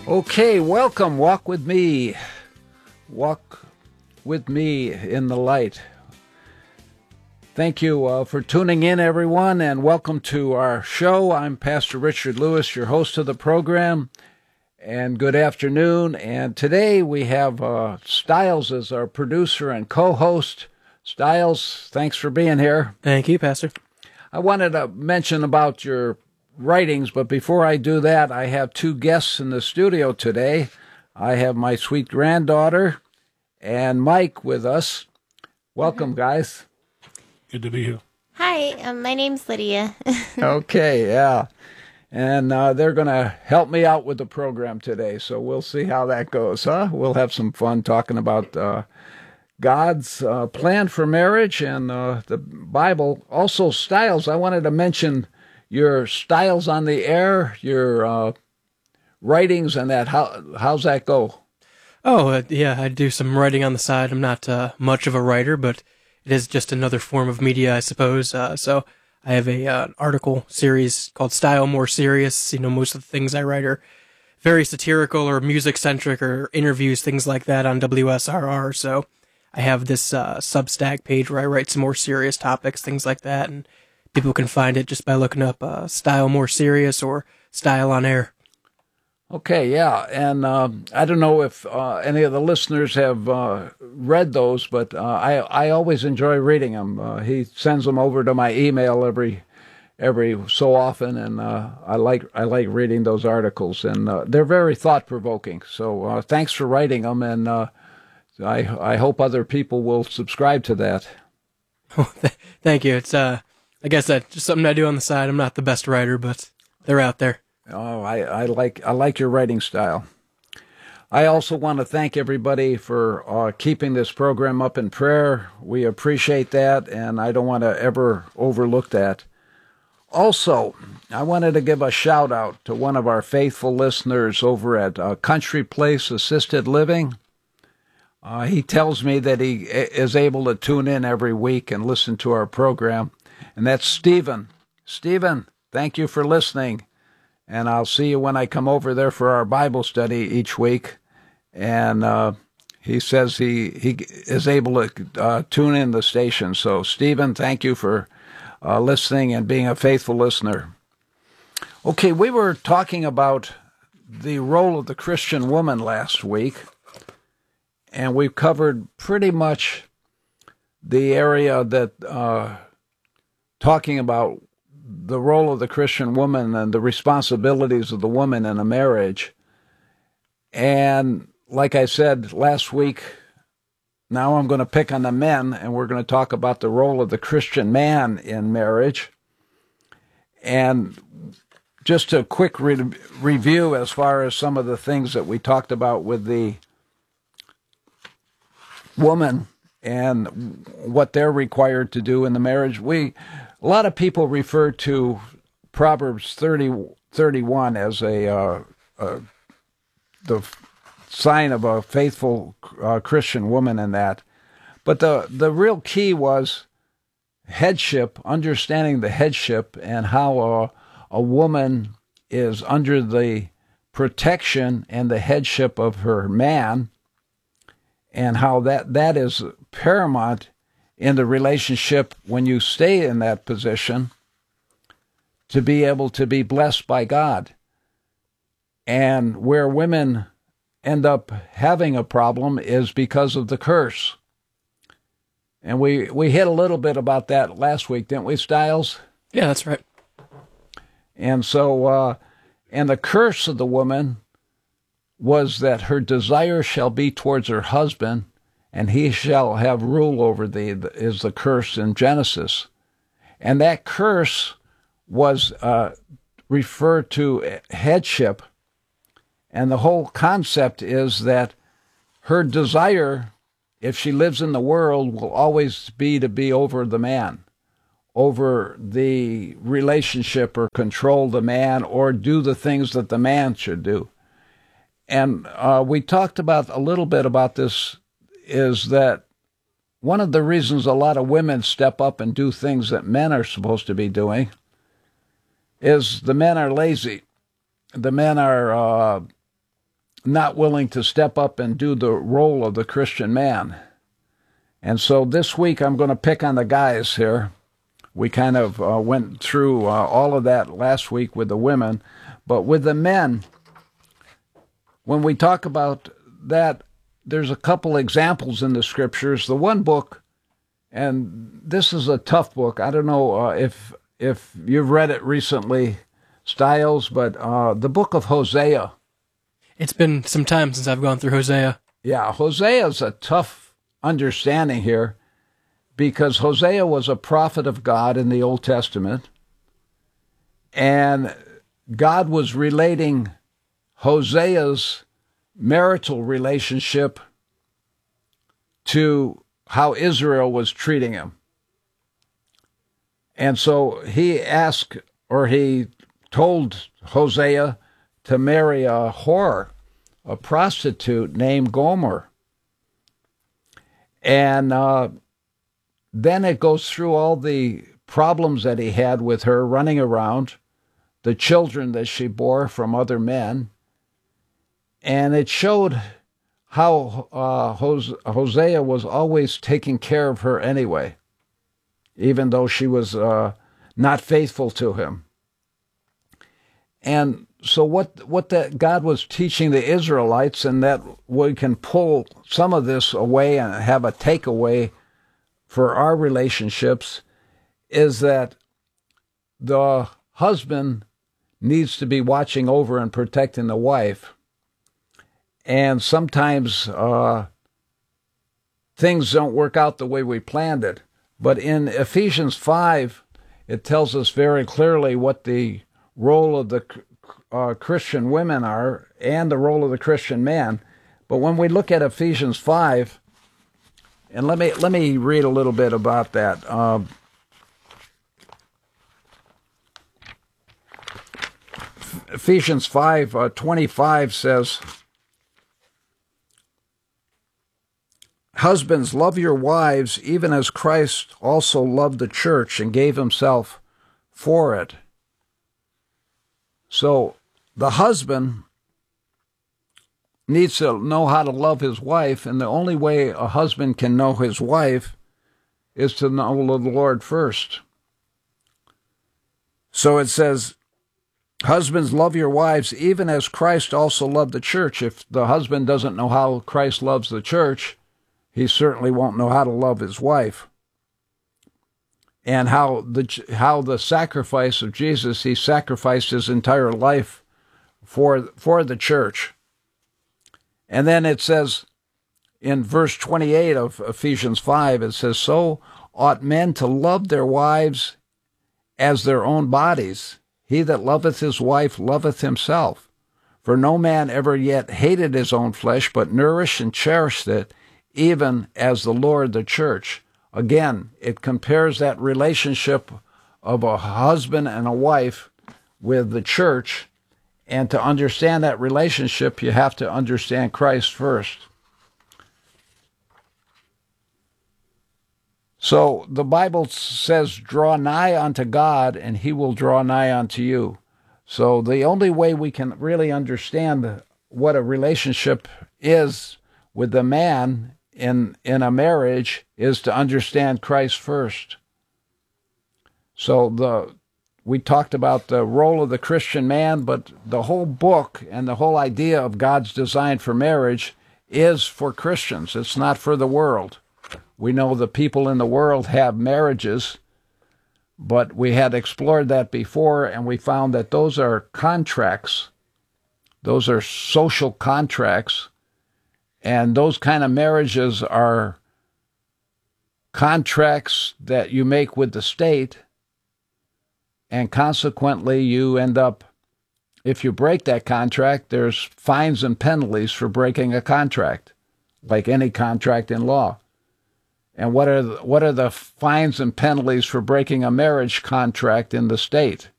Okay, welcome. Walk with me. Walk with me in the light. Thank you for tuning in, everyone, and welcome to our show. I'm Pastor Richard Lewis, your host of the program, and good afternoon. And today we have Stiles as our producer and co-host. Stiles, thanks for being here. Thank you, Pastor. I wanted to mention about your writings, but before I do that, I have two guests in the studio today. I have my sweet granddaughter and Mike with us. Welcome, guys. Good to be here. Hi, my name's Lydia. Okay, yeah. And they're going to help me out with the program today, so we'll see how that goes, huh? We'll have some fun talking about God's plan for marriage and the Bible. Also, Stiles, I wanted to mention your Stiles on the Air, your writings and that. How's that go? Oh, yeah, I do some writing on the side. I'm not much of a writer, but it is just another form of media, I suppose. So I have an article series called Style More Serious. You know, most of the things I write are very satirical or music-centric or interviews, things like that on WSRR. So I have this Substack page where I write some more serious topics, things like that, and people can find it just by looking up Style More Serious or Style on Air. Okay, yeah, and I don't know if any of the listeners have read those, but I always enjoy reading them. He sends them over to my email every so often, and I like reading those articles, and they're very thought provoking. So thanks for writing them, and I hope other people will subscribe to that. Oh, thank you. It's I guess that's just something I do on the side. I'm not the best writer, but they're out there. Oh, I like your writing style. I also want to thank everybody for keeping this program up in prayer. We appreciate that, and I don't want to ever overlook that. Also, I wanted to give a shout out to one of our faithful listeners over at Country Place Assisted Living. He tells me that he is able to tune in every week and listen to our program, and that's Stephen. Stephen, thank you for listening. And I'll see you when I come over there for our Bible study each week. And he says he is able to tune in the station. So, Stephen, thank you for listening and being a faithful listener. Okay, we were talking about the role of the Christian woman last week. And we covered pretty much the area that talking about the role of the Christian woman and the responsibilities of the woman in a marriage. And like I said last week, now I'm going to pick on the men, and we're going to talk about the role of the Christian man in marriage. And just a quick review as far as some of the things that we talked about with the woman and what they're required to do in the marriage. A lot of people refer to Proverbs 30:31 as the sign of a faithful Christian woman in that. But the real key was headship, understanding the headship and how a woman is under the protection and the headship of her man, and how that is paramount in the relationship when you stay in that position to be able to be blessed by God. And where women end up having a problem is because of the curse. And we hit a little bit about that last week, didn't we, Stiles? Yeah, that's right. And so, and the curse of the woman was that her desire shall be towards her husband, and he shall have rule over thee, is the curse in Genesis. And that curse was referred to headship. And the whole concept is that her desire, if she lives in the world, will always be to be over the man, over the relationship, or control the man, or do the things that the man should do. And we talked about a little bit about this, is that one of the reasons a lot of women step up and do things that men are supposed to be doing is the men are lazy. The men are not willing to step up and do the role of the Christian man. And so this week I'm going to pick on the guys here. We kind of went through all of that last week with the women. But with the men, when we talk about that, there's a couple examples in the scriptures. The one book, and this is a tough book. I don't know if you've read it recently, Styles, but the book of Hosea. It's been some time since I've gone through Hosea. Yeah, Hosea is a tough understanding here because Hosea was a prophet of God in the Old Testament, and God was relating Hosea's marital relationship to how Israel was treating him. And so he told Hosea to marry a whore, a prostitute named Gomer. And then it goes through all the problems that he had with her running around, the children that she bore from other men. And it showed how Hosea was always taking care of her anyway, even though she was not faithful to him. And so what that God was teaching the Israelites, and that we can pull some of this away and have a takeaway for our relationships, is that the husband needs to be watching over and protecting the wife. And sometimes things don't work out the way we planned it. But in Ephesians 5, it tells us very clearly what the role of the Christian women are and the role of the Christian man. But when we look at Ephesians 5, and let me read a little bit about that. Ephesians 5:25 says, "Husbands, love your wives, even as Christ also loved the church and gave himself for it." So the husband needs to know how to love his wife, and the only way a husband can know his wife is to know the Lord first. So it says, "Husbands, love your wives, even as Christ also loved the church." If the husband doesn't know how Christ loves the church, he certainly won't know how to love his wife. And how the sacrifice of Jesus, he sacrificed his entire life for the church. And then it says in verse 28 of Ephesians 5, it says, "So ought men to love their wives as their own bodies. He that loveth his wife loveth himself. For no man ever yet hated his own flesh, but nourished and cherished it, even as the Lord the church." Again, it compares that relationship of a husband and a wife with the church. And to understand that relationship, you have to understand Christ first. So the Bible says, "Draw nigh unto God, and he will draw nigh unto you." So the only way we can really understand what a relationship is with the man in a marriage is to understand Christ first. So we talked about the role of the Christian man, but the whole book and the whole idea of God's design for marriage is for Christians. It's not for the world. We know the people in the world have marriages, but we had explored that before, and we found that those are contracts. Those are social contracts, and those kind of marriages are contracts that you make with the state, and consequently you end up, if you break that contract, there's fines and penalties for breaking a contract, like any contract in law. And what are the fines and penalties for breaking a marriage contract in the state?